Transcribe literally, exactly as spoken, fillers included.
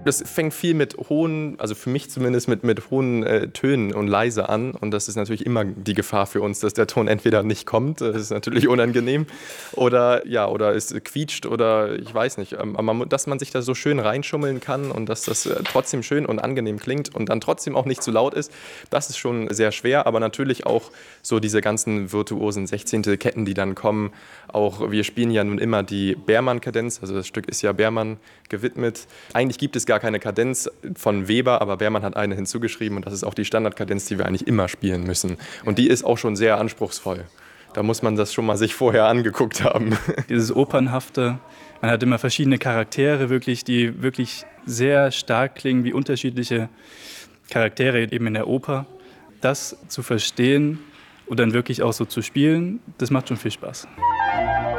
Das fängt viel mit hohen, also für mich zumindest mit, mit hohen äh, Tönen und leise an. Und das ist natürlich immer die Gefahr für uns, dass der Ton entweder nicht kommt, das ist natürlich unangenehm, oder ja, oder es quietscht oder ich weiß nicht. Ähm, aber dass man sich da so schön reinschummeln kann und dass das äh, trotzdem schön und angenehm klingt und dann trotzdem auch nicht zu laut ist, das ist schon sehr schwer. Aber natürlich auch so diese ganzen virtuosen Sechzehntelketten, die dann kommen. Auch wir spielen ja nun immer die Bermann-Kadenz, also das Stück ist ja Bermann gewidmet. Eigentlich gibt es gar keine Kadenz von Weber, aber Bermann hat eine hinzugeschrieben und das ist auch die Standardkadenz, die wir eigentlich immer spielen müssen. Und die ist auch schon sehr anspruchsvoll. Da muss man das schon mal sich vorher angeguckt haben. Dieses Opernhafte, man hat immer verschiedene Charaktere, wirklich, die wirklich sehr stark klingen wie unterschiedliche Charaktere eben in der Oper. Das zu verstehen und dann wirklich auch so zu spielen, das macht schon viel Spaß.